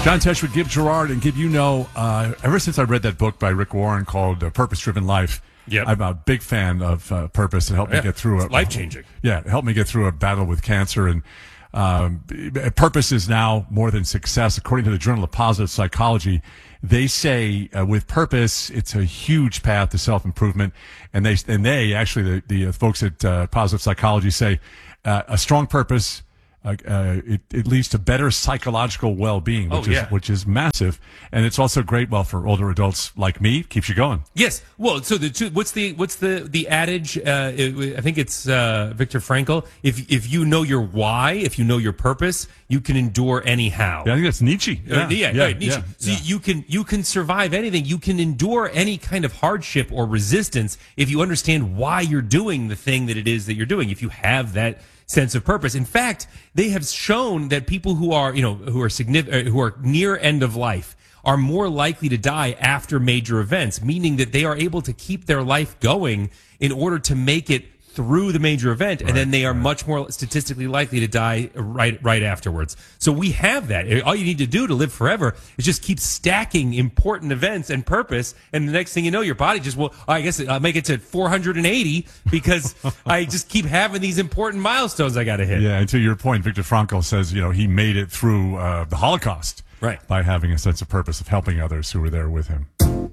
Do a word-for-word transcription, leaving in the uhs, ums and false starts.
John Tesh with Give Gerard and Give. You know, uh, ever since I read that book by Rick Warren called uh, Purpose Driven Life, Yep. I'm a big fan of uh, purpose. It helped yeah. me get through it. Life changing. Yeah, it helped me get through a battle with cancer. And um, purpose is now more than success. According to the Journal of Positive Psychology, they say uh, with purpose, it's a huge path to self-improvement. And they, and they actually, the, the uh, folks at uh, Positive Psychology say uh, a strong purpose Uh, uh, it, it leads to better psychological well-being, which oh, yeah. is which is massive, and it's also great. Well, for older adults like me, keeps you going. Yes. Well, so the two, what's the what's the the adage? Uh, it, I think it's uh, Viktor Frankl. If if you know your why, if you know your purpose, you can endure anyhow. Yeah, I think that's Nietzsche. Yeah, Yeah, yeah, yeah, right, Nietzsche. yeah, so yeah. you can you can survive anything. You can endure any kind of hardship or resistance if you understand why you're doing the thing that it is that you're doing. If you have that sense of purpose. In fact, they have shown that people who are, you know, who are significant, who are near end of life are more likely to die after major events, meaning that they are able to keep their life going in order to make it through the major event, and right, then they are right. much more statistically likely to die right right afterwards. So we have that. All you need to do to live forever is just keep stacking important events and purpose, and the next thing you know, your body just will, I guess I'll make it to four hundred eighty because I just keep having these important milestones I got to hit. Yeah, and to your point, Viktor Frankl says, you know, he made it through uh, the Holocaust right. by having a sense of purpose of helping others who were there with him.